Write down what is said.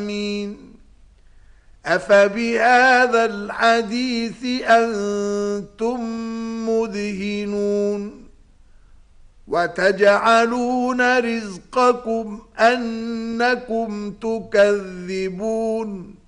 آمين. أفبهذا الحديث أنتم مدهنون وتجعلون رزقكم أنكم تكذبون